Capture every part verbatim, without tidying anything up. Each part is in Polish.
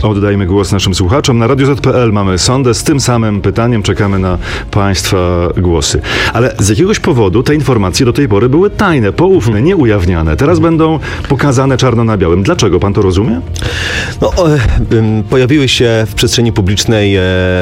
Oddajmy głos naszym słuchaczom. Na Radio Z kropka P L mamy sondę z tym samym pytaniem. Czekamy na Państwa głosy. Ale z jakiegoś powodu te informacje do tej pory były tajne, poufne, nieujawniane. Teraz będą pokazane czarno na białym. Dlaczego? Pan to rozumie? No, e, pojawiły się w przestrzeni publicznej e,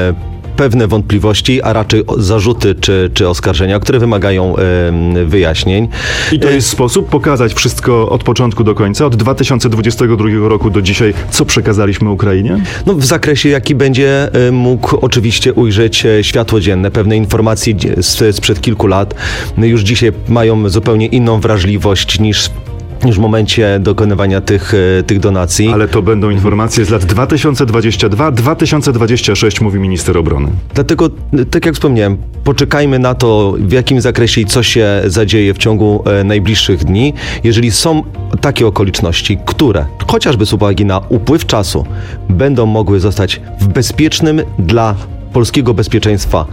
pewne wątpliwości, a raczej zarzuty czy, czy oskarżenia, które wymagają e, wyjaśnień. I to jest sposób pokazać wszystko od początku do końca, od dwa tysiące dwudziestego drugiego roku do dzisiaj, co przekazaliśmy Ukrainie? No, w zakresie, jaki będzie mógł oczywiście ujrzeć światło dzienne. Pewne informacje sprzed kilku lat już dzisiaj mają zupełnie inną wrażliwość niż już w momencie dokonywania tych, tych donacji. Ale to będą informacje z lat dwa tysiące dwudziestego drugiego do dwa tysiące dwudziestego trzeciego, mówi minister obrony. Dlatego, tak jak wspomniałem, poczekajmy na to, w jakim zakresie i co się zadzieje w ciągu e, najbliższych dni. Jeżeli są takie okoliczności, które chociażby z uwagi na upływ czasu będą mogły zostać w bezpiecznym dla polskiego bezpieczeństwa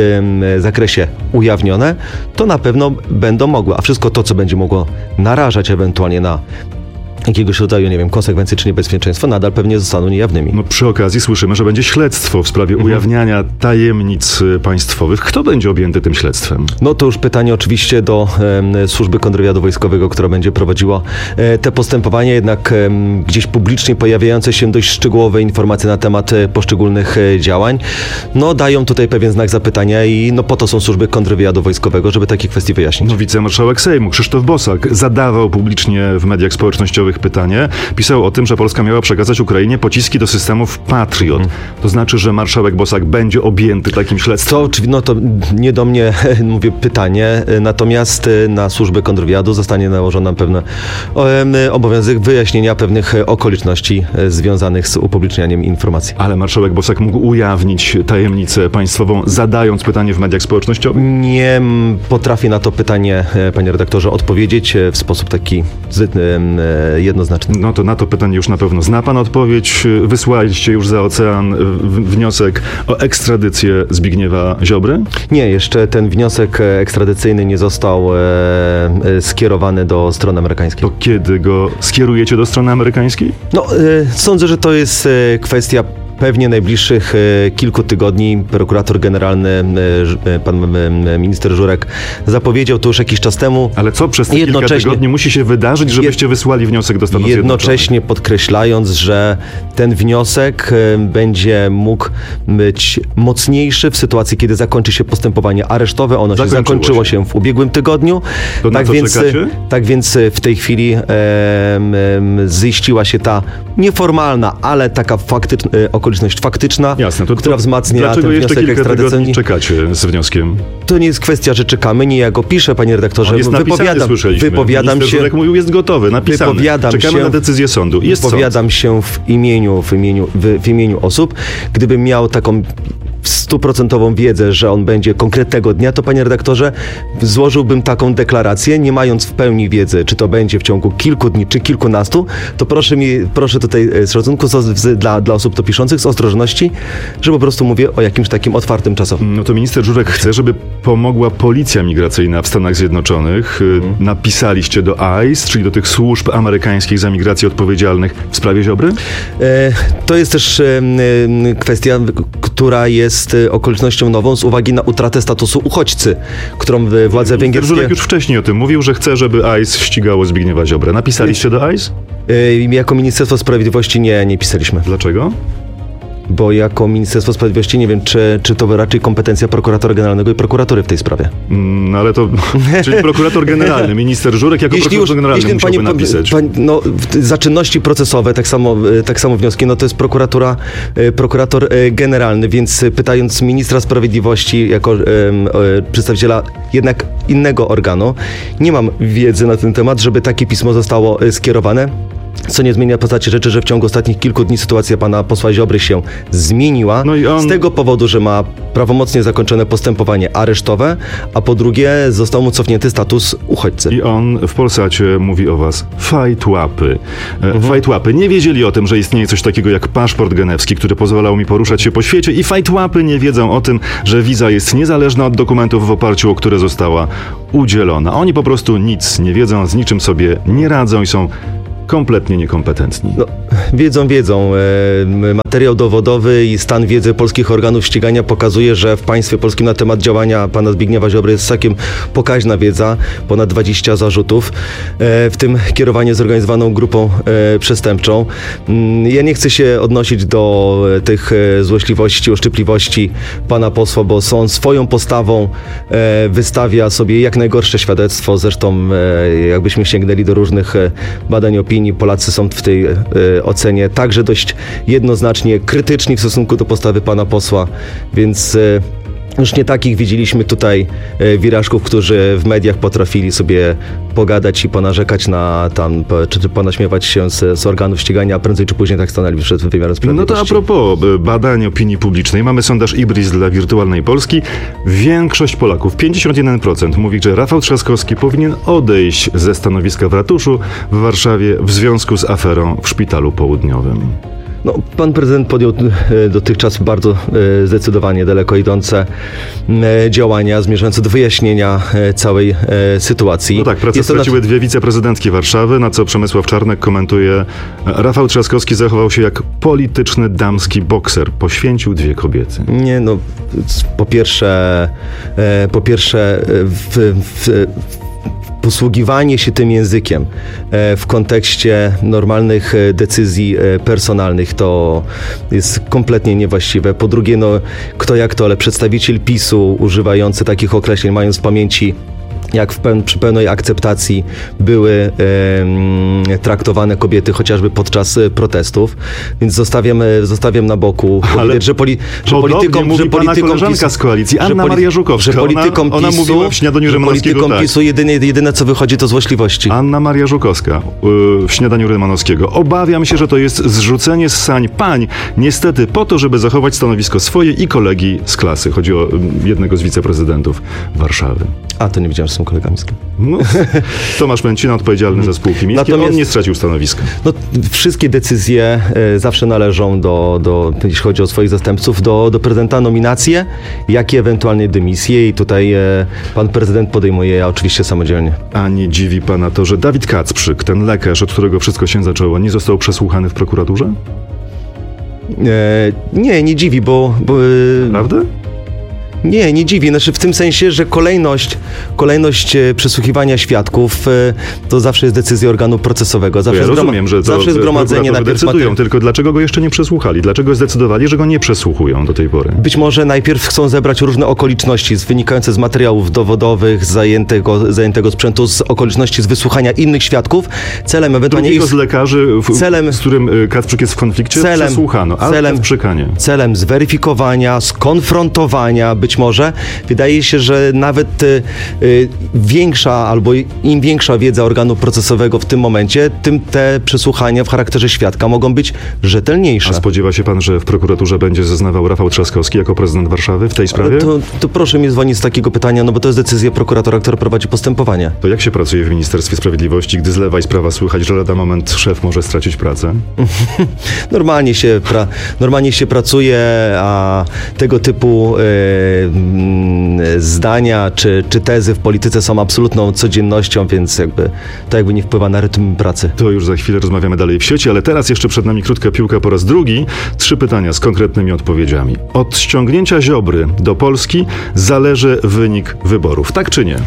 w zakresie ujawnione, to na pewno będą mogły. A wszystko to, co będzie mogło narażać ewentualnie na jakiegoś rodzaju, nie wiem, konsekwencje czy niebezpieczeństwo, nadal pewnie zostaną niejawnymi. No przy okazji słyszymy, że będzie śledztwo w sprawie mhm. ujawniania tajemnic państwowych. Kto będzie objęty tym śledztwem? No to już pytanie oczywiście do e, Służby Kontrwywiadu Wojskowego, która będzie prowadziła e, te postępowania, jednak e, gdzieś publicznie pojawiające się dość szczegółowe informacje na temat e, poszczególnych e, działań, no dają tutaj pewien znak zapytania i no po to są Służby Kontrwywiadu Wojskowego, żeby takie kwestie wyjaśnić. No wicemarszałek Sejmu Krzysztof Bosak zadawał publicznie w mediach społecznościowych pytanie. Pisał o tym, że Polska miała przekazać Ukrainie pociski do systemów Patriot. Hmm. To znaczy, że marszałek Bosak będzie objęty takim śledztwem? To, no to nie do mnie, mówię, pytanie, natomiast na Służbę Kontrwywiadu zostanie nałożony pewien obowiązek wyjaśnienia pewnych okoliczności związanych z upublicznianiem informacji. Ale marszałek Bosak mógł ujawnić tajemnicę państwową, zadając pytanie w mediach społecznościowych? Nie potrafię na to pytanie, panie redaktorze, odpowiedzieć w sposób taki jednoznaczny. No to na to pytanie już na pewno zna pan odpowiedź. Wysłaliście już za ocean wniosek o ekstradycję Zbigniewa Ziobry? Nie, jeszcze ten wniosek ekstradycyjny nie został e, e, skierowany do strony amerykańskiej. To kiedy go skierujecie do strony amerykańskiej? No, e, sądzę, że to jest e, kwestia pewnie najbliższych e, kilku tygodni. Prokurator generalny, e, pan e, minister Żurek zapowiedział to już jakiś czas temu. Ale co przez te kilka tygodni musi się wydarzyć, żebyście wysłali wniosek do Stanów Zjednoczonych? Jednocześnie podkreślając, że ten wniosek e, będzie mógł być mocniejszy w sytuacji, kiedy zakończy się postępowanie aresztowe. Ono się zakończyło się. się w ubiegłym tygodniu. To na tak, co więc, czekacie? tak więc w tej chwili e, e, ziściła się ta nieformalna, ale taka faktyczna okoliczność faktyczna, Jasne, to, która to wzmacnia ten wniosek ekstradycyjny. Czekacie z wnioskiem? To nie jest kwestia, że czekamy, nie ja go piszę, panie redaktorze. On jest wypowiadam, słyszeliśmy. wypowiadam Minister się. Żurek mówił, jest gotowy, napisany. Wypowiadam Czekamy się, na decyzję sądu. Jest wypowiadam sąd. się w imieniu, w imieniu, w, w imieniu osób. Gdybym miał taką stuprocentową wiedzę, że on będzie konkretnego dnia, to panie redaktorze, złożyłbym taką deklarację, nie mając w pełni wiedzy, czy to będzie w ciągu kilku dni, czy kilkunastu, to proszę mi, proszę tutaj z szacunku z, z, dla, dla osób to piszących, z ostrożności, że po prostu mówię o jakimś takim otwartym czasowym. No to minister Żurek chce, żeby pomogła policja migracyjna w Stanach Zjednoczonych. Hmm. Napisaliście do I C E, czyli do tych służb amerykańskich za migrację odpowiedzialnych w sprawie Ziobry? E, to jest też e, kwestia, która jest okolicznością nową z uwagi na utratę statusu uchodźcy, którą władze węgierskie... Żurek już wcześniej o tym mówił, że chce, żeby I C E ścigało Zbigniewa Ziobrę. Napisaliście do I C E? E, jako Ministerstwo Sprawiedliwości nie, nie pisaliśmy. Dlaczego? Bo jako Ministerstwo Sprawiedliwości nie wiem, czy, czy to raczej kompetencja prokuratora generalnego i prokuratury w tej sprawie. No ale to, czyli prokurator generalny, minister Żurek jako jeśli prokurator już, generalny jeśli musiałby pani, napisać. Pani, no, za czynności procesowe, tak samo, tak samo wnioski, no to jest prokuratura, prokurator generalny, więc pytając ministra sprawiedliwości jako um, przedstawiciela jednak innego organu, nie mam wiedzy na ten temat, żeby takie pismo zostało skierowane. Co nie zmienia postaci rzeczy, że w ciągu ostatnich kilku dni sytuacja pana posła Ziobry się zmieniła. No i on... Z tego powodu, że ma prawomocnie zakończone postępowanie aresztowe, a po drugie został mu cofnięty status uchodźcy. I on w Polsacie mówi o was fajtłapy. Mhm. Fajtłapy nie wiedzieli o tym, że istnieje coś takiego jak paszport genewski, który pozwalał mi poruszać się po świecie, i fajtłapy nie wiedzą o tym, że wiza jest niezależna od dokumentów, w oparciu o które została udzielona. Oni po prostu nic nie wiedzą, z niczym sobie nie radzą i są kompletnie niekompetentni. No, Wiedzą, wiedzą. E, materiał dowodowy i stan wiedzy polskich organów ścigania pokazuje, że w państwie polskim na temat działania pana Zbigniewa Ziobry jest całkiem pokaźna wiedza, ponad dwadzieścia zarzutów, e, w tym kierowanie zorganizowaną grupą e, przestępczą. Mm, ja nie chcę się odnosić do tych e, złośliwości, oszczypliwości pana posła, bo on swoją postawą e, wystawia sobie jak najgorsze świadectwo. Zresztą e, jakbyśmy sięgnęli do różnych e, badań opinii, Polacy są w tej e, ocenie także dość jednoznacznie krytyczni w stosunku do postawy pana posła, więc e, już nie takich widzieliśmy tutaj e, wirażków, którzy w mediach potrafili sobie pogadać i ponarzekać na tam, czy, czy ponaśmiewać się z, z organów ścigania, a prędzej czy później tak stanęli przed wymiarem sprawiedliwości. No to a propos badań opinii publicznej. Mamy sondaż Ibris dla Wirtualnej Polski. Większość Polaków, pięćdziesiąt jeden procent, mówi, że Rafał Trzaskowski powinien odejść ze stanowiska w ratuszu w Warszawie w związku z aferą w Szpitalu Południowym. No, pan prezydent podjął e, dotychczas bardzo e, zdecydowanie daleko idące e, działania zmierzające do wyjaśnienia e, całej e, sytuacji. No tak, pracę straciły na... dwie wiceprezydentki Warszawy, na co Przemysław Czarnek komentuje: Rafał Trzaskowski zachował się jak polityczny damski bokser. Poświęcił dwie kobiety. Nie, no, po pierwsze, e, po pierwsze w, w posługiwanie się tym językiem w kontekście normalnych decyzji personalnych to jest kompletnie niewłaściwe. Po drugie, no kto jak to, ale przedstawiciel PiSu używający takich określeń, mając w pamięci, jak w peł- przy pełnej akceptacji były e, traktowane kobiety chociażby podczas protestów, więc zostawiam, zostawiam na boku. Ale widać, że, poli, że politykom, mówi że politykom pana koleżanka PiSu, z koalicji, Anna Maria Żukowska, że politykom ona, ona PiSu, mówiła w Śniadaniu że Rymanowskiego politykom tak. PiSu jedyne, jedyne co wychodzi to złośliwości. Anna Maria Żukowska w Śniadaniu Rymanowskiego. Obawiam się, że to jest zrzucenie z sań pań, niestety po to, żeby zachować stanowisko swoje i kolegi z klasy. Chodzi o jednego z wiceprezydentów Warszawy. A, to nie wiedziałem, że są kolegami z klasy. No, Tomasz Męcina, odpowiedzialny za spółki miejskie, Natomiast, on nie stracił stanowiska. No, wszystkie decyzje e, zawsze należą do, do, jeśli chodzi o swoich zastępców, do, do prezydenta nominacje, jak i ewentualnie dymisje i tutaj e, pan prezydent podejmuje je oczywiście samodzielnie. A nie dziwi pana to, że Dawid Kacprzyk, ten lekarz, od którego wszystko się zaczęło, nie został przesłuchany w prokuraturze? E, nie, nie dziwi, bo... bo Prawda? Nie, nie dziwi. Znaczy w tym sensie, że kolejność, kolejność e, przesłuchiwania świadków e, to zawsze jest decyzja organu procesowego. Zawsze ja zgroma- rozumiem, że to zawsze zgromadzenie najpierw decydują, materi- tylko dlaczego go jeszcze nie przesłuchali? Dlaczego zdecydowali, że go nie przesłuchują do tej pory? Być może najpierw chcą zebrać różne okoliczności z, wynikające z materiałów dowodowych, z zajętego, zajętego sprzętu, z okoliczności z wysłuchania innych świadków, celem ewentualnie... Drugiego z lekarzy, w, celem, z którym Kacprzyk jest w konflikcie, celem, przesłuchano, a celem, Kacprzyka nie. Celem zweryfikowania, skonfrontowania, być może. Wydaje się, że nawet y, y, większa albo im większa wiedza organu procesowego w tym momencie, tym te przesłuchania w charakterze świadka mogą być rzetelniejsze. A spodziewa się pan, że w prokuraturze będzie zeznawał Rafał Trzaskowski jako prezydent Warszawy w tej sprawie? To, to proszę mnie zwolnić z takiego pytania, no bo to jest decyzja prokuratora, która prowadzi postępowanie. To jak się pracuje w Ministerstwie Sprawiedliwości, gdy z lewa i z prawa słychać, że lada moment szef może stracić pracę? normalnie, się pra, normalnie się pracuje, a tego typu y, zdania czy, czy tezy w polityce są absolutną codziennością, więc jakby to jakby nie wpływa na rytm pracy. To już za chwilę rozmawiamy dalej w sieci, ale teraz jeszcze przed nami krótka piłka po raz drugi. Trzy pytania z konkretnymi odpowiedziami. Od ściągnięcia Ziobry do Polski zależy wynik wyborów, tak czy nie? E,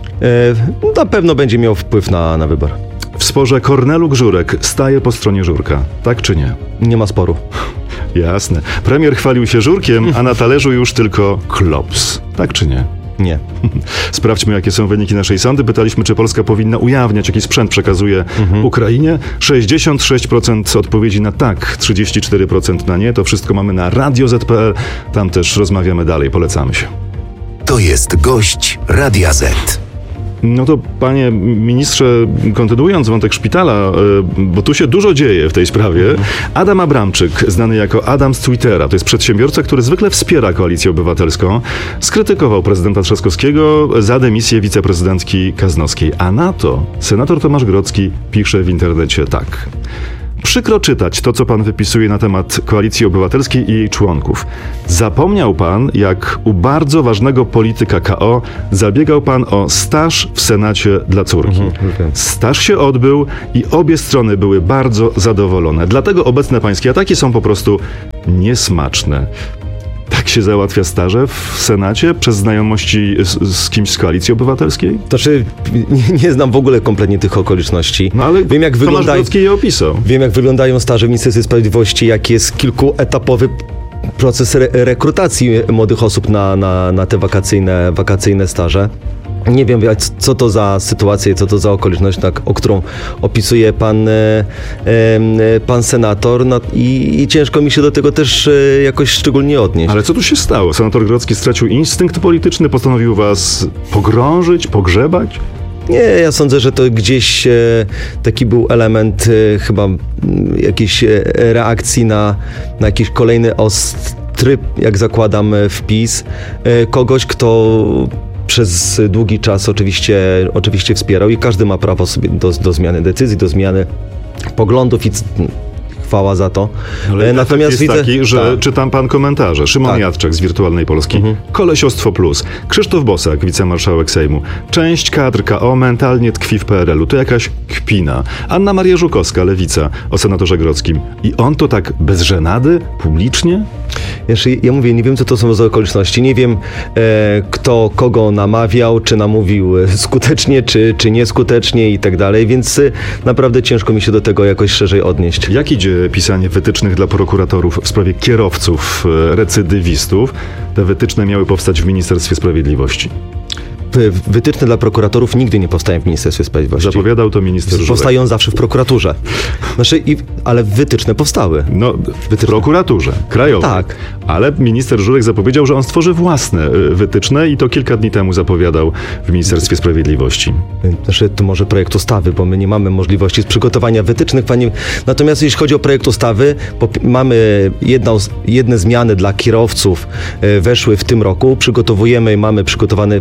na pewno będzie miał wpływ na, na wybór. W sporze Korneluk-Żurek staje po stronie Żurka, tak czy nie? Nie ma sporu. Jasne. Premier chwalił się Żurkiem, a na talerzu już tylko klops, tak czy nie? Nie. Sprawdźmy, jakie są wyniki naszej sondy. Pytaliśmy, czy Polska powinna ujawniać, jaki sprzęt przekazuje mhm. Ukrainie. sześćdziesiąt sześć procent odpowiedzi na tak, trzydzieści cztery procent na nie. To wszystko mamy na radio zet kropka pe el. Tam też rozmawiamy dalej. Polecamy się. To jest gość Radia Z. No to panie ministrze, kontynuując wątek szpitala, bo tu się dużo dzieje w tej sprawie. Adam Abramczyk, znany jako Adam z Twittera, to jest przedsiębiorca, który zwykle wspiera Koalicję Obywatelską, skrytykował prezydenta Trzaskowskiego za dymisję wiceprezydentki Kaznowskiej. A na to senator Tomasz Grodzki pisze w internecie tak. Przykro czytać to, co pan wypisuje na temat Koalicji Obywatelskiej i jej członków. Zapomniał pan, jak u bardzo ważnego polityka K O zabiegał pan o staż w Senacie dla córki. Mhm, Staż się odbył i obie strony były bardzo zadowolone. Dlatego obecne pańskie ataki są po prostu niesmaczne. Tak się załatwia staże w Senacie przez znajomości z, z kimś z Koalicji Obywatelskiej? Znaczy, nie, nie znam w ogóle kompletnie tych okoliczności. No ale wiem, jak Tomasz wyglądają, Grodzki je opisał. wiem, jak wyglądają staże w Ministerstwie Sprawiedliwości, jak jest kilkuetapowy proces re- rekrutacji młodych osób na, na, na te wakacyjne, wakacyjne staże. Nie wiem, co to za sytuacja i co to za okoliczność, tak, o którą opisuje pan, e, e, pan senator, no, i, i ciężko mi się do tego też e, jakoś szczególnie odnieść. Ale co tu się stało? Senator Grodzki stracił instynkt polityczny, postanowił was pogrążyć, pogrzebać? Nie, ja sądzę, że to gdzieś e, taki był element e, chyba m, jakiejś e, reakcji na, na jakiś kolejny ostry, jak zakładam, e, wpis e, kogoś, kto przez długi czas oczywiście, oczywiście wspierał i każdy ma prawo sobie do, do zmiany decyzji, do zmiany poglądów i c- chwała za to. Ale natomiast jest widzę, taki, że tak. czytam pan komentarze. Szymon Tak. Jadczak z Wirtualnej Polski. Mhm. Kolesiostwo Plus. Krzysztof Bosak, wicemarszałek Sejmu. Część kadr K O mentalnie tkwi w P R L-u. To jakaś kpina. Anna Maria Żukowska, Lewica, o senatorze Grodzkim. I on to tak bez żenady, publicznie? Jeszcze, ja mówię, nie wiem, co to są za okoliczności. Nie wiem, e, kto kogo namawiał, czy namówił e, skutecznie, czy, czy nieskutecznie i tak dalej, więc e, naprawdę ciężko mi się do tego jakoś szerzej odnieść. Jak idzie pisanie wytycznych dla prokuratorów w sprawie kierowców, e, recydywistów? Te wytyczne miały powstać w Ministerstwie Sprawiedliwości. Wytyczne dla prokuratorów nigdy nie powstają w Ministerstwie Sprawiedliwości. Zapowiadał to minister Żurek. Powstają zawsze w prokuraturze. Znaczy, i, ale wytyczne powstały. No, w prokuraturze krajowej. Tak. Ale minister Żurek zapowiedział, że on stworzy własne y, wytyczne i to kilka dni temu zapowiadał w Ministerstwie Sprawiedliwości. Znaczy, to może projekt ustawy, bo my nie mamy możliwości z przygotowania wytycznych. Panie... Natomiast jeśli chodzi o projekt ustawy, mamy jedną, jedne zmiany dla kierowców e, weszły w tym roku. Przygotowujemy, mamy przygotowany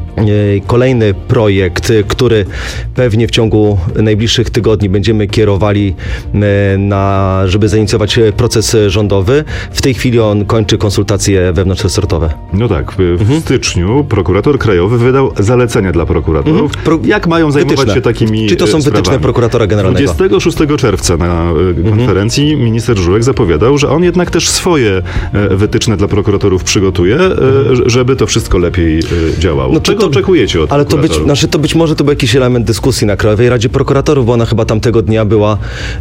kolejny projekt, który pewnie w ciągu najbliższych tygodni będziemy kierowali na, żeby zainicjować proces rządowy. W tej chwili on kończy konsultacje wewnątrzresortowe. No tak, w, w mhm. styczniu prokurator krajowy wydał zalecenia dla prokuratorów, mhm. Pro, jak mają zajmować wytyczne. się takimi Czy to są sprawami. wytyczne prokuratora generalnego? dwudziestego szóstego czerwca na mhm. konferencji minister Żurek zapowiadał, że on jednak też swoje wytyczne dla prokuratorów przygotuje, mhm. żeby to wszystko lepiej działało. No Czego to oczekujecie od Ale to być, znaczy to być może to był jakiś element dyskusji na Krajowej Radzie Prokuratorów, bo ona chyba tamtego dnia była,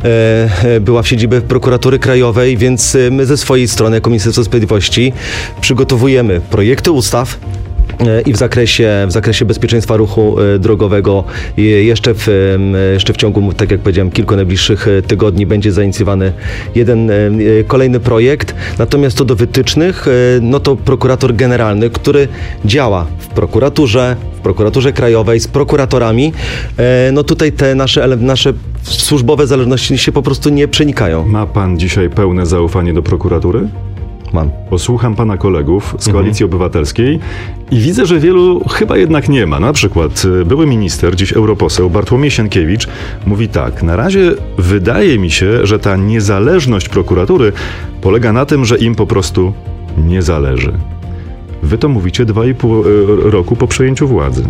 e, była w siedzibie prokuratury krajowej, więc my ze swojej strony jako Ministerstwo Sprawiedliwości przygotowujemy projekty ustaw i w zakresie, w zakresie bezpieczeństwa ruchu drogowego jeszcze w, jeszcze w ciągu, tak jak powiedziałem, kilku najbliższych tygodni będzie zainicjowany jeden kolejny projekt. Natomiast co do wytycznych, no to prokurator generalny, który działa w prokuraturze, w prokuraturze krajowej z prokuratorami, no tutaj te nasze, nasze służbowe zależności się po prostu nie przenikają. Ma pan dzisiaj pełne zaufanie do prokuratury? Mam. Posłucham pana kolegów z Koalicji mhm. Obywatelskiej i widzę, że wielu chyba jednak nie ma. Na przykład były minister, dziś europoseł Bartłomiej Sienkiewicz mówi tak: na razie wydaje mi się, że ta niezależność prokuratury polega na tym, że im po prostu nie zależy. Wy to mówicie dwa i pół roku po przejęciu władzy.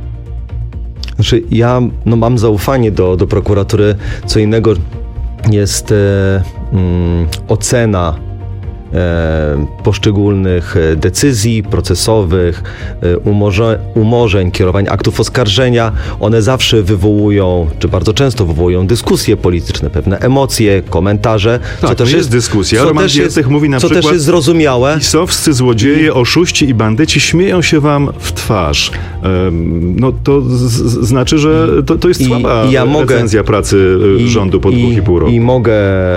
Znaczy, ja no, mam zaufanie do, do prokuratury. Co innego jest e, mm, ocena poszczególnych decyzji procesowych, umorze, umorzeń, kierowań aktów oskarżenia. One zawsze wywołują, czy bardzo często wywołują dyskusje polityczne, pewne emocje, komentarze. Tak, co też jest, jest dyskusja. Roman Giertych mówi na co przykład, też jest zrozumiałe. pisowscy złodzieje, I... oszuści i bandyci śmieją się wam w twarz. Um, no to z, z, znaczy, że to, to jest I, słaba ja recenzja mogę, pracy i, rządu po dwóch i pół roku. I mogę,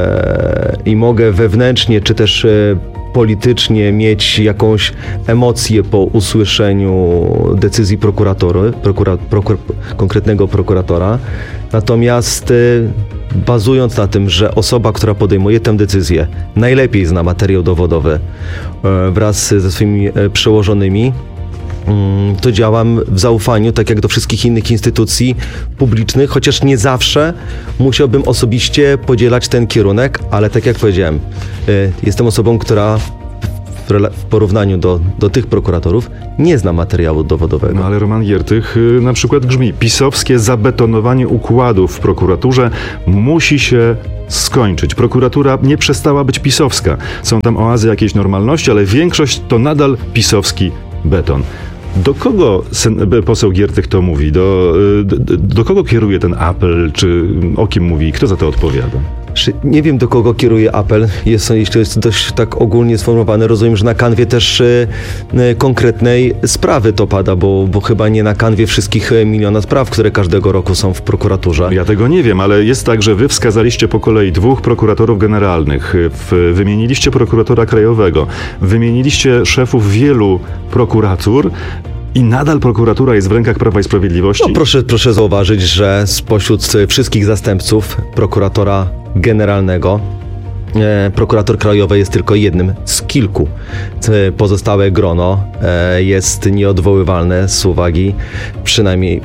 I mogę wewnętrznie, czy też politycznie mieć jakąś emocję po usłyszeniu decyzji prokuratory, prokura, prokur, konkretnego prokuratora. Natomiast bazując na tym, że osoba, która podejmuje tę decyzję, najlepiej zna materiał dowodowy wraz ze swoimi przełożonymi, to działam w zaufaniu, tak jak do wszystkich innych instytucji publicznych, chociaż nie zawsze musiałbym osobiście podzielać ten kierunek, ale tak jak powiedziałem, jestem osobą, która w, rela- w porównaniu do, do tych prokuratorów nie zna materiału dowodowego. No ale Roman Giertych y, na przykład grzmi: pisowskie zabetonowanie układów w prokuraturze musi się skończyć. Prokuratura nie przestała być pisowska. Są tam oazy jakiejś normalności, ale większość to nadal pisowski beton. Do kogo sen, poseł Giertych to mówi? Do, do, do kogo kieruje ten apel? Czy o kim mówi? Kto za to odpowiada? Nie wiem, do kogo kieruje apel. Jest, jeśli jest dość tak ogólnie sformułowane, rozumiem, że na kanwie też y, y, konkretnej sprawy to pada, bo, bo chyba nie na kanwie wszystkich miliona spraw, które każdego roku są w prokuraturze. Ja tego nie wiem, ale jest tak, że wy wskazaliście po kolei dwóch prokuratorów generalnych, w, wymieniliście prokuratora krajowego, wymieniliście szefów wielu prokuratur, i nadal prokuratura jest w rękach Prawa i Sprawiedliwości? No proszę, proszę zauważyć, że spośród wszystkich zastępców prokuratora generalnego e, prokurator krajowy jest tylko jednym z kilku. E, pozostałe grono e, jest nieodwoływalne z uwagi, przynajmniej e,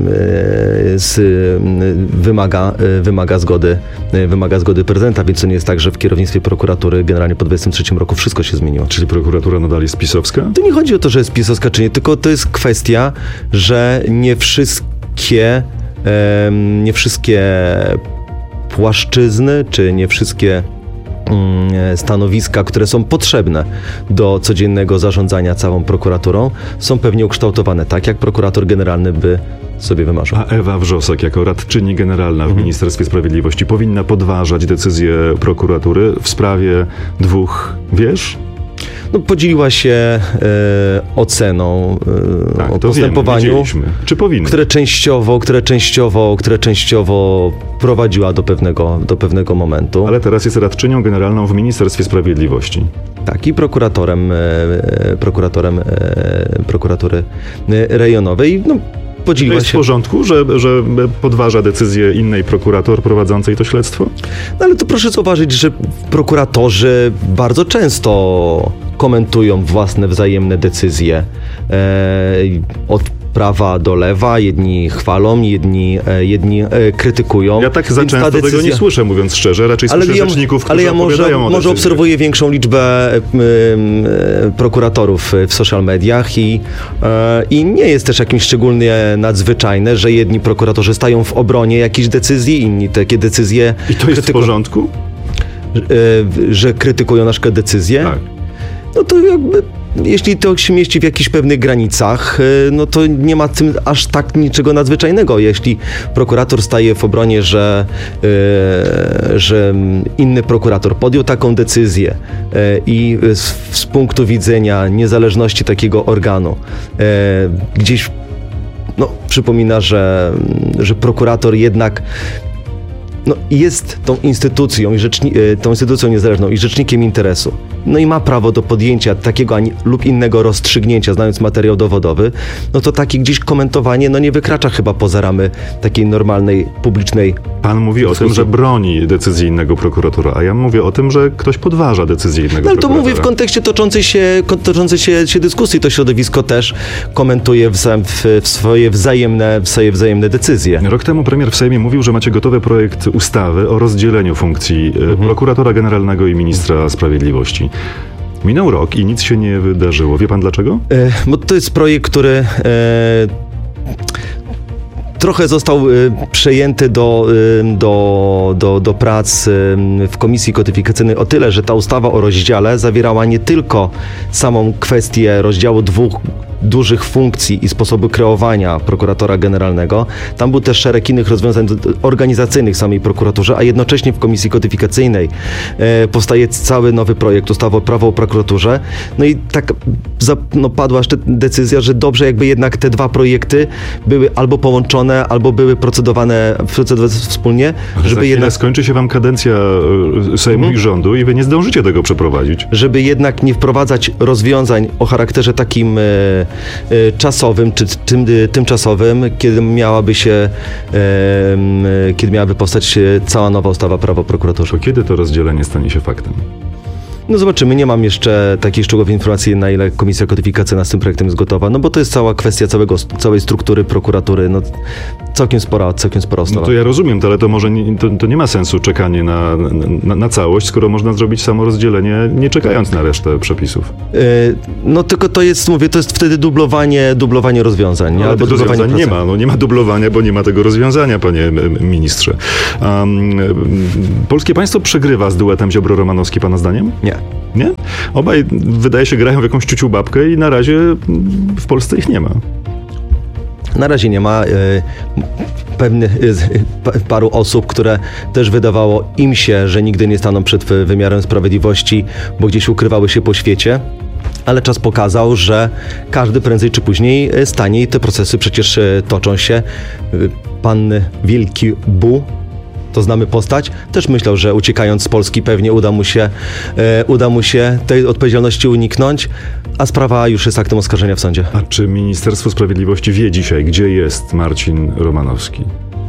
z, e, wymaga, e, wymaga, zgody, e, wymaga zgody prezydenta, więc to nie jest tak, że w kierownictwie prokuratury generalnie po dwudziestym trzecim roku wszystko się zmieniło. Czyli prokuratura nadal jest pisowska? To nie chodzi o to, że jest pisowska czy nie, tylko to jest kwestia, że nie wszystkie, e, nie wszystkie płaszczyzny, czy nie wszystkie mm, stanowiska, które są potrzebne do codziennego zarządzania całą prokuraturą, są pewnie ukształtowane tak, jak prokurator generalny by sobie wymarzył. A Ewa Wrzosek, jako radczyni generalna w Mhm. Ministerstwie Sprawiedliwości, powinna podważać decyzję prokuratury w sprawie dwóch wież? No, podzieliła się e, oceną e, Tak, o to postępowaniu, wiemy, widzieliśmy. Czy powinna? które częściowo, które częściowo, które częściowo prowadziła do pewnego, do pewnego momentu. Ale teraz jest radczynią generalną w Ministerstwie Sprawiedliwości. Tak, i prokuratorem, e, prokuratorem e, prokuratury e, rejonowej. No, To podzieliła jest w się. porządku, że, że podważa decyzję innej prokurator prowadzącej to śledztwo? No, ale to proszę zauważyć, że prokuratorzy bardzo często komentują własne wzajemne decyzje e, od prawa do lewa. Jedni chwalą, jedni, e, jedni e, krytykują. Ja tak za Więc ta często tego decyzja- nie słyszę, mówiąc szczerze. Raczej Ale słyszę ja, rzeczników, którzy ale ja może, opowiadają o może decyzjach. obserwuję większą liczbę y, y, prokuratorów w social mediach i, y, i nie jest też jakimś szczególnie nadzwyczajne, że jedni prokuratorzy stają w obronie jakichś decyzji, inni takie decyzje I to jest w krytyku- porządku? y, że krytykują na przykład decyzje. Tak. No to jakby, jeśli to się mieści w jakichś pewnych granicach, y, no to nie ma w tym aż tak niczego nadzwyczajnego. Jeśli prokurator staje w obronie, że, y, że inny prokurator podjął taką decyzję y, i z, z punktu widzenia niezależności takiego organu y, gdzieś no, przypomina, że, że prokurator jednak no, jest tą instytucją, i rzeczni- tą instytucją niezależną i rzecznikiem interesu. No i ma prawo do podjęcia takiego ani, lub innego rozstrzygnięcia, znając materiał dowodowy, no to takie gdzieś komentowanie no nie wykracza chyba poza ramy takiej normalnej, publicznej. Pan mówi o tym, że broni decyzji innego prokuratora, a ja mówię o tym, że ktoś podważa decyzję innego No ale to prokuratora. mówię w kontekście toczącej się, kon- toczącej się, się dyskusji. To środowisko też komentuje wza- w, w swoje wzajemne, w swoje wzajemne decyzje. Rok temu premier w Sejmie mówił, że macie gotowy projekt ustawy o rozdzieleniu funkcji mhm. prokuratora generalnego i ministra sprawiedliwości. Minął rok i nic się nie wydarzyło. Wie pan dlaczego? E, bo to jest projekt, który e, trochę został e, przejęty do, e, do, do, do prac e, w Komisji Kodyfikacyjnej o tyle, że ta ustawa o rozdziale zawierała nie tylko samą kwestię rozdziału dwóch dużych funkcji i sposobu kreowania prokuratora generalnego. Tam był też szereg innych rozwiązań organizacyjnych w samej prokuraturze, a jednocześnie w Komisji Kodyfikacyjnej e, powstaje cały nowy projekt ustawy o prawo o prokuraturze. No i tak za, no, padła jeszcze decyzja, że dobrze jakby jednak te dwa projekty były albo połączone, albo były procedowane, procedowane wspólnie, Za żeby chwilę jednak skończy się wam kadencja e, Sejmu Mhm. i rządu i wy nie zdążycie tego przeprowadzić. żeby jednak nie wprowadzać rozwiązań o charakterze takim e, e, czasowym, czy tym, e, tymczasowym, kiedy miałaby się, e, m, kiedy miałaby powstać e, cała nowa ustawa prawo o prokuraturze. To kiedy to rozdzielenie stanie się faktem? No zobaczymy, nie mam jeszcze takiej szczegółowej informacji, na ile komisja kodyfikacyjna z tym projektem jest gotowa, no bo to jest cała kwestia całego, całej struktury prokuratury, no całkiem spora, całkiem spora No ustawa. to ja rozumiem, to, ale to może nie, to, to nie ma sensu czekanie na, na, na całość, skoro można zrobić samo rozdzielenie, nie czekając na resztę przepisów. Yy, no tylko to jest, mówię, to jest wtedy dublowanie, dublowanie rozwiązań, nie? Ale Albo tych dublowanie rozwiązań nie pracy. ma, no nie ma dublowania, bo nie ma tego rozwiązania, panie m, ministrze. Um, polskie państwo przegrywa z duetem Ziobro-Romanowski, pana zdaniem? Nie. Nie? Obaj, wydaje się, grają w jakąś ciuciu babkę i na razie w Polsce ich nie ma. Na razie nie ma. Yy, pewnych yy, paru osób, które też wydawało im się, że nigdy nie staną przed wymiarem sprawiedliwości, bo gdzieś ukrywały się po świecie. Ale czas pokazał, że każdy prędzej czy później stanie i te procesy przecież toczą się. Pan Wielki Bu, to znamy postać, też myślał, że uciekając z Polski pewnie uda mu się, e, uda mu się tej odpowiedzialności uniknąć, a sprawa już jest aktem oskarżenia w sądzie. A czy Ministerstwo Sprawiedliwości wie dzisiaj, gdzie jest Marcin Romanowski?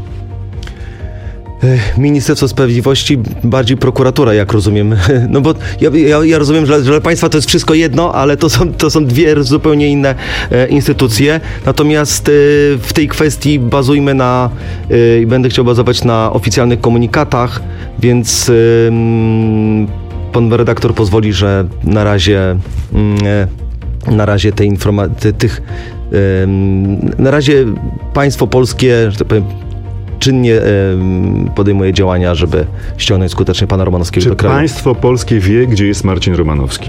Ministerstwo Sprawiedliwości, bardziej prokuratura, jak rozumiem. No bo ja, ja, ja rozumiem, że, że dla państwa to jest wszystko jedno, ale to są, to są dwie zupełnie inne e, instytucje. Natomiast e, w tej kwestii bazujmy na, i e, będę chciał bazować na oficjalnych komunikatach, więc e, pan redaktor pozwoli, że na razie e, na razie te informacje, tych e, na razie państwo polskie, że tak powiem, czynnie e, podejmuje działania, żeby ściągnąć skutecznie pana Romanowskiego Czy do kraju. państwo polskie wie, gdzie jest Marcin Romanowski?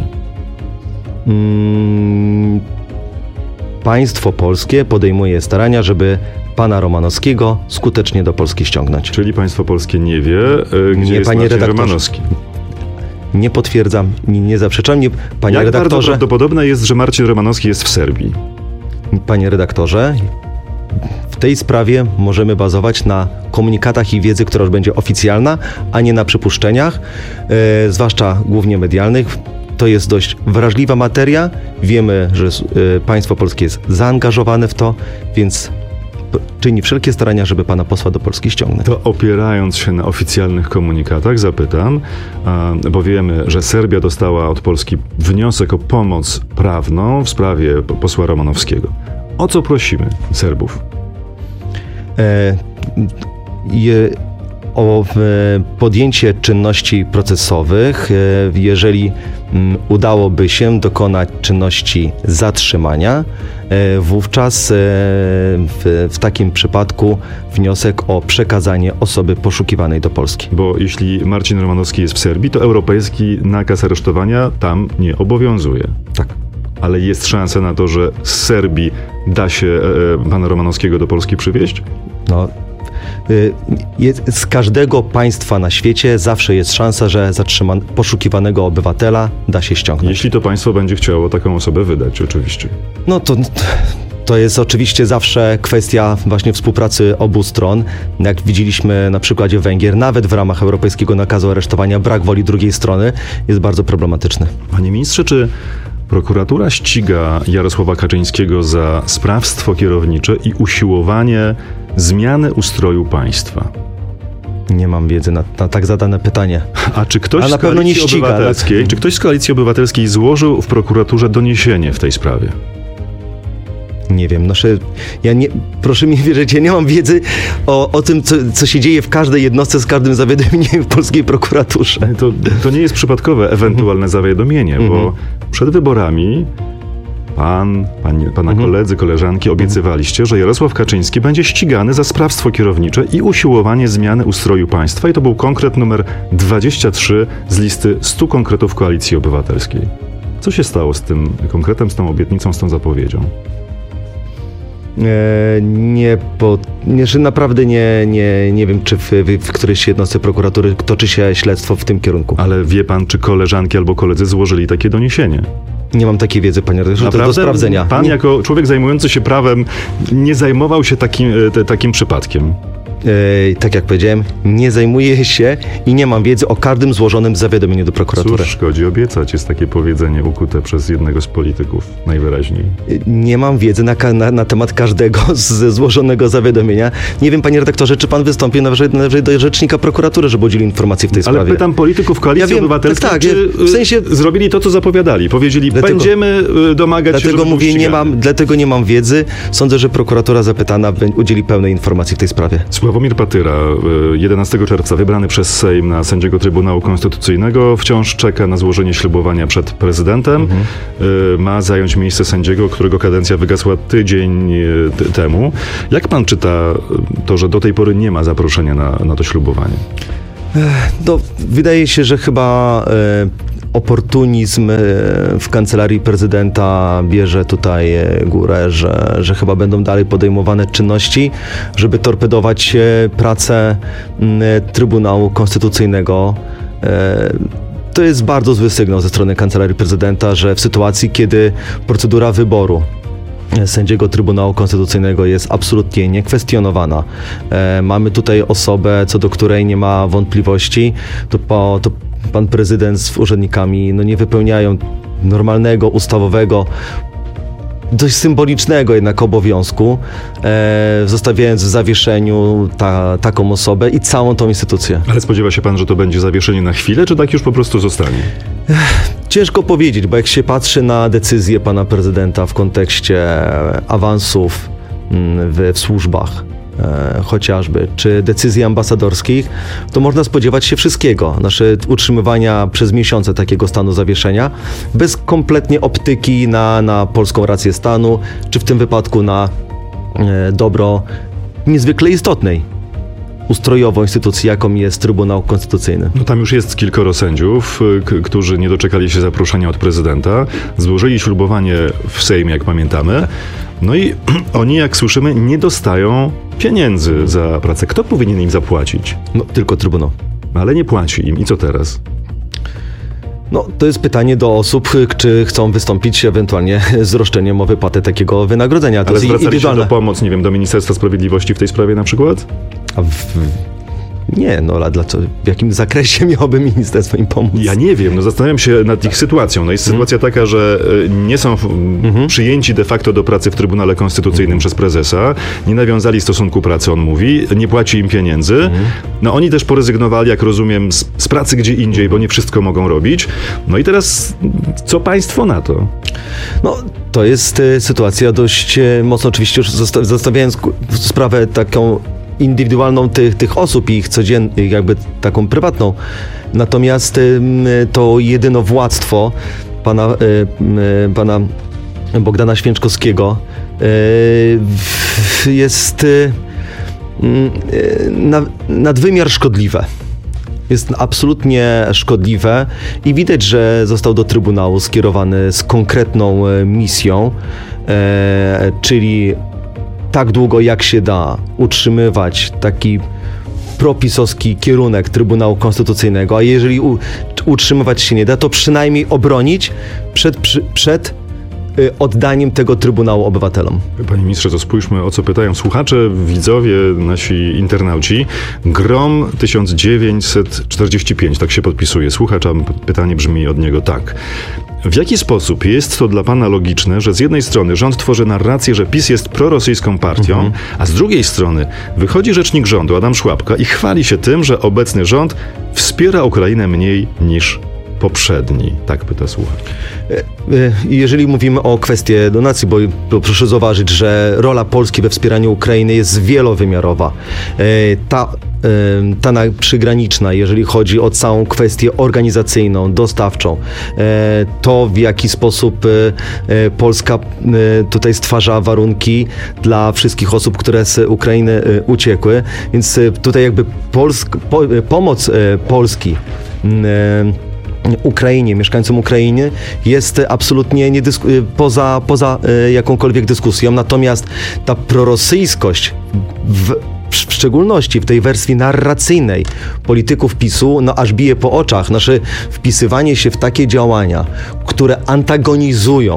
Mm, państwo polskie podejmuje starania, żeby pana Romanowskiego skutecznie do Polski ściągnąć. Czyli państwo polskie nie wie, e, gdzie Nie, jest panie Marcin redaktorze. Romanowski. Nie potwierdzam, nie, nie zaprzeczam. Nie, panie Jak bardzo redaktorze, prawdopodobne jest, że Marcin Romanowski jest w Serbii? panie redaktorze, w tej sprawie możemy bazować na komunikatach i wiedzy, która już będzie oficjalna, a nie na przypuszczeniach, e, zwłaszcza głównie medialnych. To jest dość wrażliwa materia. Wiemy, że e, państwo polskie jest zaangażowane w to, więc p- czyni wszelkie starania, żeby pana posła do Polski ściągnąć. To opierając się na oficjalnych komunikatach zapytam, a, bo wiemy, że Serbia dostała od Polski wniosek o pomoc prawną w sprawie po- posła Romanowskiego. O co prosimy Serbów? E, je, o e, podjęcie czynności procesowych, e, jeżeli m, udałoby się dokonać czynności zatrzymania, e, wówczas e, w, w takim przypadku wniosek o przekazanie osoby poszukiwanej do Polski. Bo jeśli Marcin Romanowski jest w Serbii, to europejski nakaz aresztowania tam nie obowiązuje. Tak. Ale jest szansa na to, że z Serbii da się e, pana Romanowskiego do Polski przywieźć? No, y, jest, z każdego państwa na świecie zawsze jest szansa, że zatrzyman, poszukiwanego obywatela da się ściągnąć. Jeśli to państwo będzie chciało taką osobę wydać, oczywiście. No to, to jest oczywiście zawsze kwestia właśnie współpracy obu stron. Jak widzieliśmy na przykładzie Węgier, nawet w ramach europejskiego nakazu aresztowania brak woli drugiej strony jest bardzo problematyczny. Panie ministrze, czy prokuratura ściga Jarosława Kaczyńskiego za sprawstwo kierownicze i usiłowanie zmiany ustroju państwa? Nie mam wiedzy na, na tak zadane pytanie. A czy ktoś A na z pewno nie Koalicji ściga, Obywatelskiej, tak? czy ktoś z Koalicji Obywatelskiej złożył w prokuraturze doniesienie w tej sprawie? Nie wiem, no, ja nie, proszę mi wierzyć, ja nie mam wiedzy o, o tym, co, co się dzieje w każdej jednostce z każdym zawiadomieniem w polskiej prokuraturze. To, to nie jest przypadkowe ewentualne zawiadomienie, bo przed wyborami pan, pani, pana koledzy, koleżanki obiecywaliście, że Jarosław Kaczyński będzie ścigany za sprawstwo kierownicze i usiłowanie zmiany ustroju państwa i to był konkret numer dwadzieścia trzy z listy stu konkretów Koalicji Obywatelskiej. Co się stało z tym konkretem, z tą obietnicą, z tą zapowiedzią? E, nie, po, nie, że naprawdę nie, nie, nie wiem, czy w, w, w którejś jednostce prokuratury toczy się śledztwo w tym kierunku. Ale wie pan, czy koleżanki albo koledzy złożyli takie doniesienie? Nie mam takiej wiedzy, panie redaktorze, to do sprawdzenia. Pan nie. jako człowiek zajmujący się prawem nie zajmował się takim, te, takim przypadkiem? e, tak jak powiedziałem, nie zajmuję się i nie mam wiedzy o każdym złożonym zawiadomieniu do prokuratury. Cóż szkodzi obiecać, jest takie powiedzenie ukute przez jednego z polityków najwyraźniej. Nie mam wiedzy na, na, na temat każdego z złożonego zawiadomienia. Nie wiem, panie redaktorze, czy pan wystąpił najwyżej, najwyżej do rzecznika prokuratury, żeby udzielił informacji w tej sprawie. Ale pytam polityków Koalicji Ja wiem, Obywatelskiej, tak, czy w sensie- zrobili to, co zapowiadali. Powiedzieli, Dlatego- będziemy y, domagać się, Dlatego żeby był mówię, nie ścigany. mam, dlatego nie mam wiedzy. Sądzę, że prokuratura zapytana bę- udzieli pełnej informacji w tej sprawie. Sławomir Patyra, y, jedenastego czerwca, wybrany przez Sejm na sędziego Trybunału Konstytucyjnego, wciąż czeka na złożenie ślubowania przed prezydentem. Mhm. Y, Ma zająć miejsce sędziego, którego kadencja wygasła tydzień y, t- temu. Jak pan czyta y, to, że do tej pory nie ma zaproszenia na, na to ślubowanie? No, wydaje się, że chyba e, oportunizm e, w kancelarii prezydenta bierze tutaj e, górę, że, że chyba będą dalej podejmowane czynności, żeby torpedować e, pracę m, Trybunału Konstytucyjnego. E, To jest bardzo zły sygnał ze strony kancelarii prezydenta, że w sytuacji, kiedy procedura wyboru sędziego Trybunału Konstytucyjnego jest absolutnie niekwestionowana. E, mamy tutaj osobę, co do której nie ma wątpliwości, to, po, to pan prezydent z urzędnikami no, nie wypełniają normalnego, ustawowego, dość symbolicznego jednak obowiązku, e, zostawiając w zawieszeniu ta, taką osobę i całą tą instytucję. Ale spodziewa się pan, że to będzie zawieszenie na chwilę, czy tak już po prostu zostanie? Ciężko powiedzieć, bo jak się patrzy na decyzję pana prezydenta w kontekście awansów mm, w, w służbach, e, chociażby, czy decyzji ambasadorskich, to można spodziewać się wszystkiego. Nasze utrzymywania przez miesiące takiego stanu zawieszenia, bez kompletnie optyki na, na polską rację stanu, czy w tym wypadku na e, dobro niezwykle istotnej ustrojowo instytucji, jaką jest Trybunał Konstytucyjny. No tam już jest kilkoro sędziów, k- którzy nie doczekali się zaproszenia od prezydenta, złożyli ślubowanie w Sejmie, jak pamiętamy, no i oni, jak słyszymy, nie dostają pieniędzy za pracę. Kto powinien im zapłacić? No, tylko Trybunał. Ale nie płaci im. I co teraz? No, to jest pytanie do osób, czy chcą wystąpić ewentualnie z roszczeniem o wypłatę takiego wynagrodzenia. To Ale jest zwracali się indywidualne. do pomoc, nie wiem, do Ministerstwa Sprawiedliwości w tej sprawie na przykład? A w... Nie, no ale dla co, w jakim zakresie miałoby ministerstwo im pomóc? Ja nie wiem, no zastanawiam się nad ich sytuacją. No jest sytuacja taka, że y, nie są y, przyjęci de facto do pracy w Trybunale Konstytucyjnym przez prezesa, nie nawiązali stosunku pracy, on mówi, nie płaci im pieniędzy. No oni też porezygnowali, jak rozumiem, z, z pracy gdzie indziej, bo nie wszystko mogą robić. No i teraz co państwo na to? No, to jest e, sytuacja dość e, mocno, oczywiście już zosta- zostawiając ku- sprawę taką indywidualną tych, tych osób i ich codziennych, jakby taką prywatną. Natomiast em, to jedynowładztwo pana, e, m, e, pana Bogdana Święczkowskiego e, w- jest e, m, e, na, nadwymiar szkodliwe. Jest absolutnie szkodliwe i widać, że został do Trybunału skierowany z konkretną e, misją, e, czyli tak długo jak się da utrzymywać taki propisowski kierunek Trybunału Konstytucyjnego, a jeżeli u, utrzymywać się nie da, to przynajmniej obronić przed, przy, przed y, oddaniem tego Trybunału obywatelom. Panie ministrze, to spójrzmy, o co pytają słuchacze, widzowie, nasi internauci. Grom tysiąc dziewięćset czterdzieści pięć, tak się podpisuje. Słuchacz, a pytanie brzmi od niego tak. W jaki sposób jest to dla pana logiczne, że z jednej strony rząd tworzy narrację, że PiS jest prorosyjską partią, mhm. a z drugiej strony wychodzi rzecznik rządu Adam Szłapka i chwali się tym, że obecny rząd wspiera Ukrainę mniej niż poprzedni? Tak pyta słuchacz. Jeżeli mówimy o kwestii donacji, bo, bo proszę zauważyć, że rola Polski we wspieraniu Ukrainy jest wielowymiarowa. Ta, ta przygraniczna, jeżeli chodzi o całą kwestię organizacyjną, dostawczą, to w jaki sposób Polska tutaj stwarza warunki dla wszystkich osób, które z Ukrainy uciekły. Więc tutaj jakby Polsk, po, pomoc Polski Ukrainie, mieszkańcom Ukrainy jest absolutnie nie dysku- poza, poza jakąkolwiek dyskusją. Natomiast ta prorosyjskość w, w szczególności w tej wersji narracyjnej polityków PiSu, no aż bije po oczach. Nasze wpisywanie się w takie działania, które antagonizują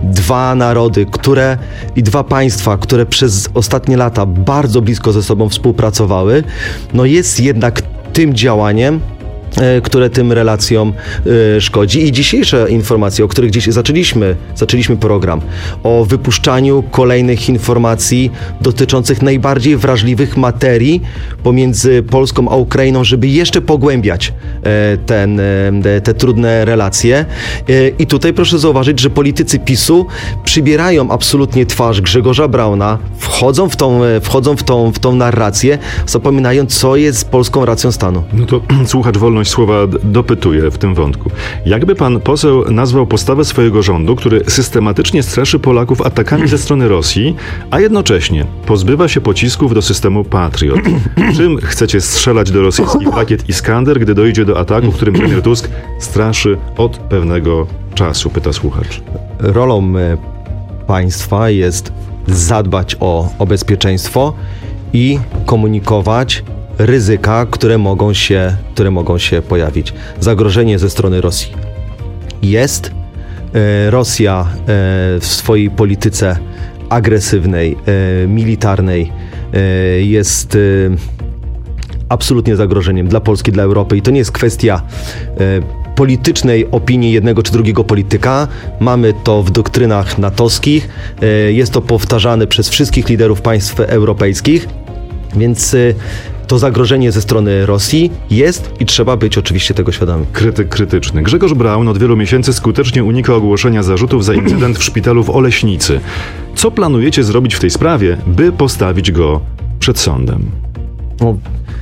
dwa narody, które i dwa państwa, które przez ostatnie lata bardzo blisko ze sobą współpracowały, no jest jednak tym działaniem, które tym relacjom y, szkodzi. I dzisiejsze informacje, o których dziś zaczęliśmy, zaczęliśmy program, o wypuszczaniu kolejnych informacji dotyczących najbardziej wrażliwych materii pomiędzy Polską a Ukrainą, żeby jeszcze pogłębiać e, ten, e, te trudne relacje. E, I tutaj proszę zauważyć, że politycy PiSu przybierają absolutnie twarz Grzegorza Brauna, wchodzą w tą, wchodzą w tą, w tą narrację, zapominając, co jest polską racją stanu. No to słuchacz wolność słowa dopytuje w tym wątku. Jakby pan poseł nazwał postawę swojego rządu, który systematycznie straszy Polaków atakami ze strony Rosji, a jednocześnie pozbywa się pocisków do systemu Patriot? Czym chcecie strzelać do rosyjskich rakiet Iskander, gdy dojdzie do ataku, w którym premier Tusk straszy od pewnego czasu? Pyta słuchacz. Rolą państwa jest zadbać o, o bezpieczeństwo i komunikować ryzyka, które mogą się, które mogą się pojawić. Zagrożenie ze strony Rosji jest. Rosja w swojej polityce agresywnej, militarnej jest absolutnie zagrożeniem dla Polski, dla Europy i to nie jest kwestia politycznej opinii jednego czy drugiego polityka. Mamy to w doktrynach natowskich. Jest to powtarzane przez wszystkich liderów państw europejskich, więc to zagrożenie ze strony Rosji jest i trzeba być oczywiście tego świadomym. Krytyk krytyczny. Grzegorz Braun od wielu miesięcy skutecznie unika ogłoszenia zarzutów za incydent w szpitalu w Oleśnicy. Co planujecie zrobić w tej sprawie, by postawić go przed sądem? No,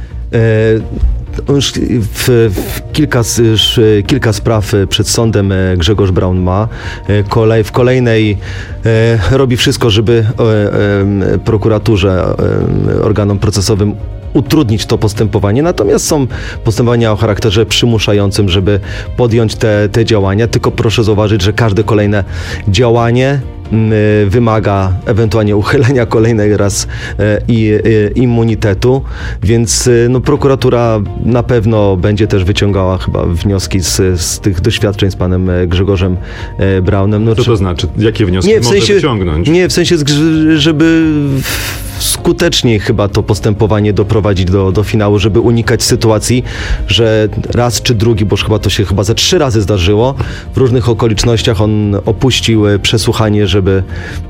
e, już w, w kilka, już kilka spraw przed sądem Grzegorz Braun ma. Kolej, w kolejnej e, robi wszystko, żeby e, e, prokuraturze, e, organom procesowym utrudnić to postępowanie, natomiast są postępowania o charakterze przymuszającym, żeby podjąć te, te działania, tylko proszę zauważyć, że każde kolejne działanie wymaga ewentualnie uchylenia kolejnej raz i, i immunitetu, więc no, prokuratura na pewno będzie też wyciągała chyba wnioski z, z tych doświadczeń z panem Grzegorzem Braunem. No, Co to znaczy? Jakie wnioski nie, w może sensie, wyciągnąć? Nie, w sensie, żeby skuteczniej chyba to postępowanie doprowadzić do, do finału, żeby unikać sytuacji, że raz czy drugi, bo już chyba to się chyba ze trzy razy zdarzyło, w różnych okolicznościach on opuścił przesłuchanie, żeby,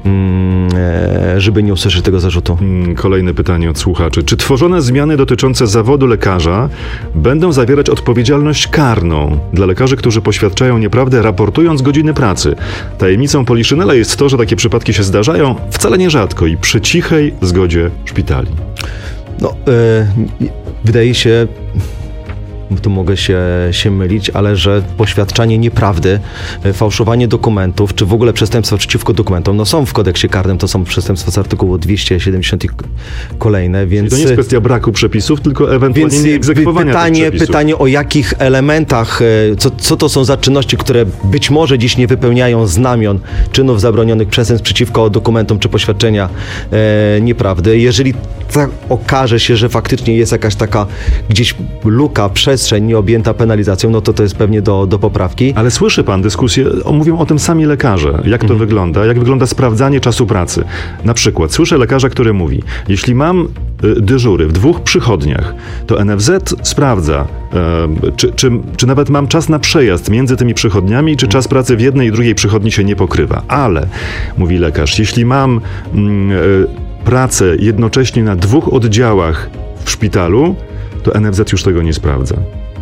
żeby nie usłyszeć tego zarzutu. Kolejne pytanie od słuchaczy. Czy tworzone zmiany dotyczące zawodu lekarza będą zawierać odpowiedzialność karną dla lekarzy, którzy poświadczają nieprawdę, raportując godziny pracy? Tajemnicą Poliszynela jest to, że takie przypadki się zdarzają wcale nierzadko i przy cichej zgodzie szpitali. No, yy, wydaje się, tu mogę się, się mylić, ale że poświadczanie nieprawdy, fałszowanie dokumentów, czy w ogóle przestępstwa przeciwko dokumentom, no są w kodeksie karnym, to są przestępstwa z artykułu dwieście siedemdziesiąt i kolejne, więc... I to nie jest kwestia braku przepisów, tylko ewentualnie więc nieegzekwowania pytanie, tych przepisów. pytanie o jakich elementach, co, co to są za czynności, które być może dziś nie wypełniają znamion czynów zabronionych przestępstw przeciwko dokumentom, czy poświadczenia e, nieprawdy. Jeżeli tak okaże się, że faktycznie jest jakaś taka gdzieś luka, przestrzeń nieobjęta penalizacją, no to to jest pewnie do, do poprawki. Ale słyszy pan dyskusję, o, mówią o tym sami lekarze. Jak to mhm. wygląda? Jak wygląda sprawdzanie czasu pracy? Na przykład słyszę lekarza, który mówi, jeśli mam y, dyżury w dwóch przychodniach, to N F Z sprawdza, y, czy, czy, czy nawet mam czas na przejazd między tymi przychodniami, czy czas pracy w jednej i drugiej przychodni się nie pokrywa. Ale, mówi lekarz, jeśli mam y, y, pracę jednocześnie na dwóch oddziałach w szpitalu, to N F Z już tego nie sprawdza.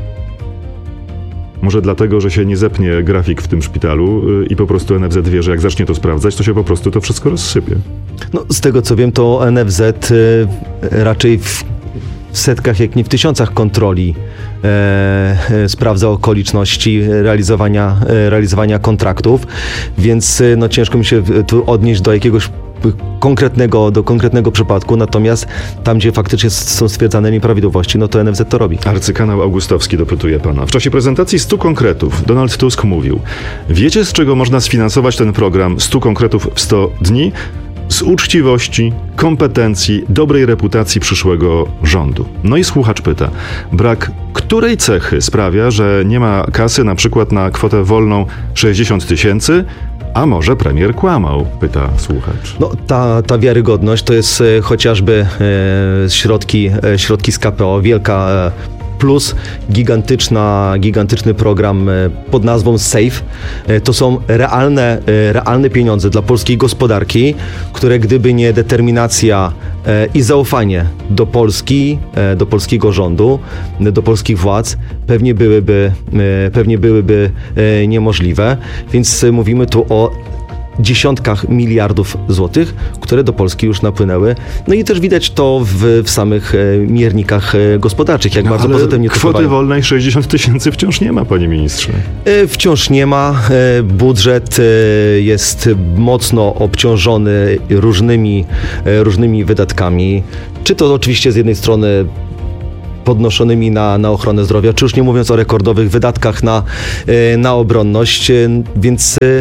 Może dlatego, że się nie zepnie grafik w tym szpitalu i po prostu N F Z wie, że jak zacznie to sprawdzać, to się po prostu to wszystko rozsypie. No, z tego co wiem, to N F Z y, raczej w setkach, jak nie w tysiącach kontroli e, e, sprawdza okoliczności realizowania, e, realizowania kontraktów, więc no, ciężko mi się tu odnieść do jakiegoś konkretnego, do konkretnego przypadku, natomiast tam, gdzie faktycznie są stwierdzane nieprawidłowości, no to N F Z to robi. Arcykanał Augustowski dopytuje pana. W czasie prezentacji stu konkretów Donald Tusk mówił: wiecie, z czego można sfinansować ten program stu konkretów w sto dni? Z uczciwości, kompetencji, dobrej reputacji przyszłego rządu. No i słuchacz pyta, brak której cechy sprawia, że nie ma kasy na przykład na kwotę wolną sześćdziesiąt tysięcy, A może premier kłamał? Pyta słuchacz. No, ta, ta wiarygodność to jest e, chociażby e, środki, e, środki z K P O, wielka e, plus gigantyczna, gigantyczny program e, pod nazwą SAFE. E, to są realne, e, realne pieniądze dla polskiej gospodarki, które gdyby nie determinacja e, i zaufanie do Polski, e, do polskiego rządu, e, do polskich władz, pewnie byłyby, e, pewnie byłyby e, niemożliwe. Więc e, mówimy tu o dziesiątkach miliardów złotych, które do Polski już napłynęły. No i też widać to w, w samych e, miernikach e, gospodarczych, jak No, bardzo ale pozytywnie to kwoty wpływają. wolnej sześćdziesiąt tysięcy wciąż nie ma, panie ministrze. E, Wciąż nie ma. E, Budżet e, jest mocno obciążony różnymi, e, różnymi wydatkami. Czy to oczywiście z jednej strony podnoszonymi na, na ochronę zdrowia, czy już nie mówiąc o rekordowych wydatkach na, e, na obronność, e, więc e,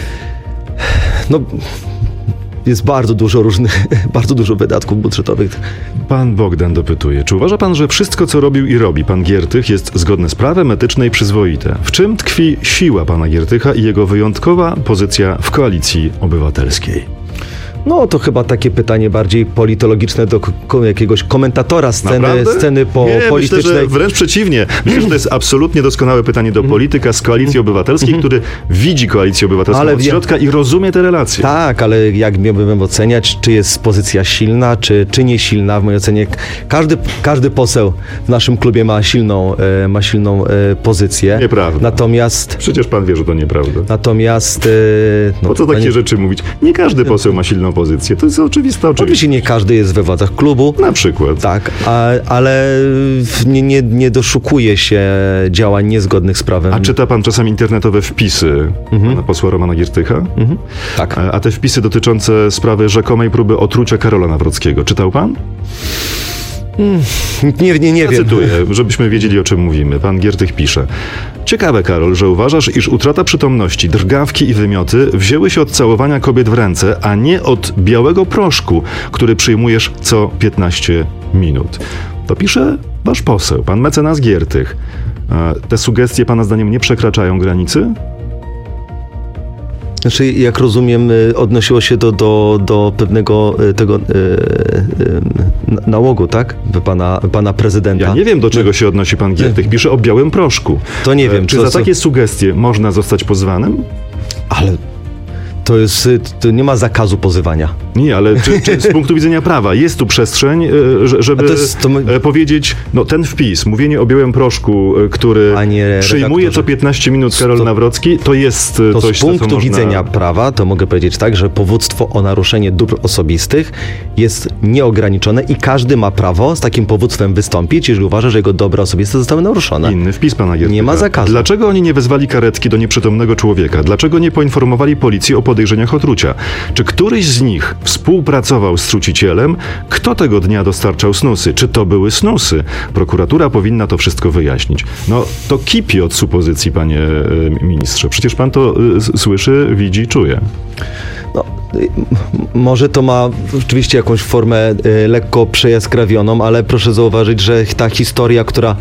no, jest bardzo dużo różnych, bardzo dużo wydatków budżetowych. Pan Bogdan dopytuje, czy uważa pan, że wszystko, co robił i robi pan Giertych, jest zgodne z prawem, etyczne i przyzwoite? W czym tkwi siła pana Giertycha i jego wyjątkowa pozycja w Koalicji Obywatelskiej? No to chyba takie pytanie bardziej politologiczne do ko- jakiegoś komentatora sceny, Naprawdę? sceny po Nie, politycznej. myślę, że wręcz przeciwnie. Myślę, że to jest absolutnie doskonałe pytanie do polityka z Koalicji Obywatelskiej, który widzi Koalicję Obywatelską Ale od wie- środka i rozumie te relacje. Tak, ale jak miałbym oceniać, czy jest pozycja silna, czy, czy nie silna, w mojej ocenie każdy, każdy poseł w naszym klubie ma silną, e, ma silną e, pozycję. Nieprawda. Natomiast, Przecież pan wie, że to nieprawda. natomiast... E, no, Po co takie panie- rzeczy mówić? Nie każdy poseł ma silną pozycję. To jest oczywista oczywistość. Oczywiście nie każdy jest we władzach klubu. Na przykład. Tak, a, ale nie, nie, nie doszukuje się działań niezgodnych z prawem. A czyta pan czasem internetowe wpisy pana posła Romana Giertycha? Mhm. Tak. A te wpisy dotyczące sprawy rzekomej próby otrucia Karola Nawrockiego. Czytał pan? Nie, nie, nie Ja wiem. cytuję, żebyśmy wiedzieli, o czym mówimy. Pan Giertych pisze. Ciekawe, Karol, że uważasz, iż utrata przytomności, drgawki i wymioty wzięły się od całowania kobiet w ręce, a nie od białego proszku, który przyjmujesz co piętnaście minut. To pisze wasz poseł, pan mecenas Giertych. A te sugestie pana zdaniem nie przekraczają granicy? Znaczy, jak rozumiem, y, odnosiło się to do, do pewnego y, tego y, y, na- nałogu, tak? Pana, pana prezydenta. Ja nie wiem, do czego się odnosi pan Giertych. Pisze o białym proszku. To nie E, wiem, Czy co- za co- takie sugestie można zostać pozwanym? Ale to jest, y, to nie ma zakazu pozywania. Nie, ale czy, czy z punktu widzenia prawa jest tu przestrzeń, e, że- żeby A to jest- to my- e, powiedzieć, no ten wpis, mówienie o białym proszku, e, który Panie przyjmuje redaktorze, co piętnaście minut Karol to- Nawrocki, to jest e, To coś, z co punktu można... widzenia prawa, to mogę powiedzieć tak, że powództwo o naruszenie dóbr osobistych jest nieograniczone i każdy ma prawo z takim powództwem wystąpić, jeżeli uważa, że jego dobra osobiste zostały naruszone. Inny wpis pana Giertycha. Nie ma zakazu. Dlaczego oni nie wezwali karetki do nieprzytomnego człowieka? Dlaczego nie poinformowali policji o podejrzeniach otrucia? Czy któryś z nich współpracował z trucicielem? Kto tego dnia dostarczał snusy? Czy to były snusy? Prokuratura powinna to wszystko wyjaśnić. No, to kipi od supozycji, panie e, ministrze. Przecież pan to e, s- słyszy, widzi, czuje. No, y, m- może to ma oczywiście jakąś formę y, lekko przejaskrawioną, ale proszę zauważyć, że ta historia, która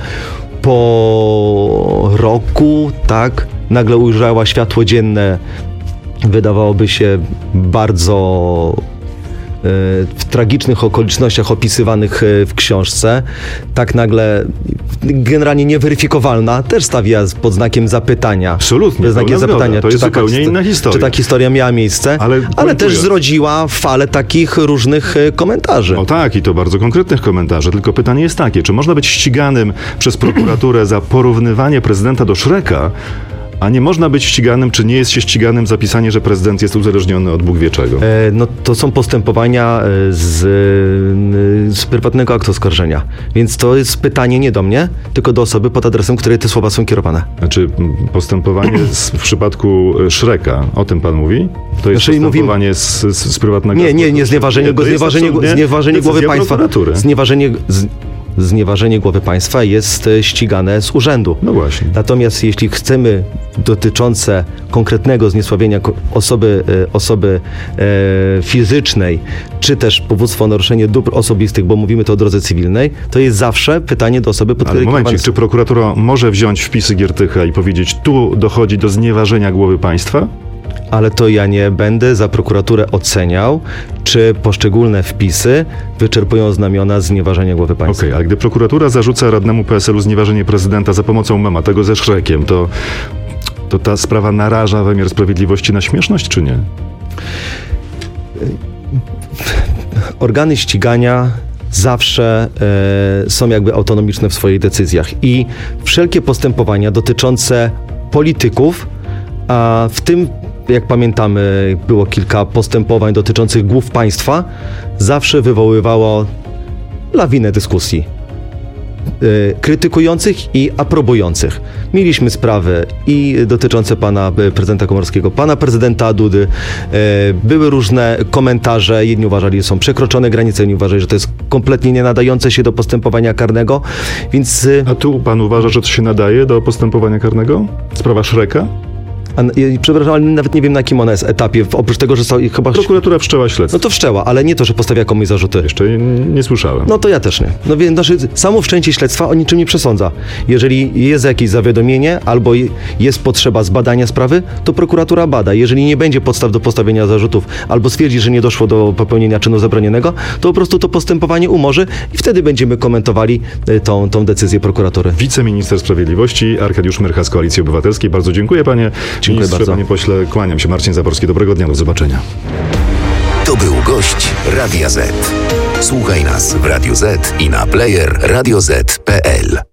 po roku, tak, nagle ujrzała światło dzienne, wydawałoby się bardzo y, w tragicznych okolicznościach opisywanych y, w książce, tak nagle generalnie nieweryfikowalna, też stawia pod znakiem zapytania. Absolutnie, Pod znakiem pełna zgoda. zapytania. To jest czy taka zupełnie histo- inna historia. Czy ta historia miała miejsce, Ale ale, pointuję. też zrodziła falę takich różnych y, komentarzy. O tak, i to bardzo konkretnych komentarzy. Tylko pytanie jest takie, czy można być ściganym przez prokuraturę za porównywanie prezydenta do Szreka, a nie można być ściganym, czy nie jest się ściganym za pisanie, że prezydent jest uzależniony od Bóg wie czego? E, No to są postępowania e, z, e, z prywatnego aktu oskarżenia. Więc to jest pytanie nie do mnie, tylko do osoby pod adresem, której te słowa są kierowane. Znaczy m, postępowanie z, w przypadku e, Szreka, o tym pan mówi? To jest Znaczy, postępowanie z, z, z prywatnego Nie, aktu nie, nie oskarżenia. znieważenie, Nie, go, to jest znieważenie, absolutnie znieważenie głowy decyzja państwa. prokuratury. Znieważenie, z, znieważenie głowy państwa jest e, ścigane z urzędu. No właśnie. Natomiast jeśli chcemy dotyczące konkretnego zniesławienia ko- osoby, e, osoby e, fizycznej, czy też powództwo o naruszenie dóbr osobistych, bo mówimy to o drodze cywilnej, to jest zawsze pytanie do osoby, pod Ale której momencik, kierowane- czy prokuratura może wziąć wpisy Giertycha i powiedzieć, tu dochodzi do znieważenia głowy państwa? ale to ja nie będę za prokuraturę oceniał, czy poszczególne wpisy wyczerpują znamiona znieważenia głowy państwa. Okej, okay, a gdy prokuratura zarzuca radnemu P S L u znieważenie prezydenta za pomocą mema, tego ze Szrekiem, to, to ta sprawa naraża wymiar sprawiedliwości na śmieszność, czy nie? Organy ścigania zawsze e, są jakby autonomiczne w swoich decyzjach i wszelkie postępowania dotyczące polityków, a w tym, jak pamiętamy, było kilka postępowań dotyczących głów państwa, zawsze wywoływało lawinę dyskusji. Krytykujących i aprobujących. Mieliśmy sprawy i dotyczące pana prezydenta Komorowskiego, pana prezydenta Dudy. Były różne komentarze. Jedni uważali, że są przekroczone granice, inni uważali, że to jest kompletnie nie nadające się do postępowania karnego, więc... A tu pan uważa, że to się nadaje do postępowania karnego? Sprawa Szreka? A, przepraszam, ale nawet nie wiem, na jakim ona jest etapie, oprócz tego, że są chyba... Prokuratura wszczęła śledztwo. No to wszczęła, ale nie to, że postawia komuś zarzuty. Jeszcze nie, nie słyszałem. No to ja też nie. No więc znaczy, samo wszczęcie śledztwa o niczym nie przesądza. Jeżeli jest jakieś zawiadomienie albo jest potrzeba zbadania sprawy, to prokuratura bada. Jeżeli nie będzie podstaw do postawienia zarzutów albo stwierdzi, że nie doszło do popełnienia czynu zabronionego, to po prostu to postępowanie umorzy i wtedy będziemy komentowali tą, tą decyzję prokuratury. Wiceminister Sprawiedliwości Arkadiusz Myrcha z Koalicji Obywatelskiej. Bardzo dziękuję, panie Dziękuję ministrze, bardzo. Panie pośle. Kłaniam się. Marcin Zaborski. Dobrego dnia. Do zobaczenia. To był gość Radia Z. Słuchaj nas w Radio Z i na player radio zet kropka pe el.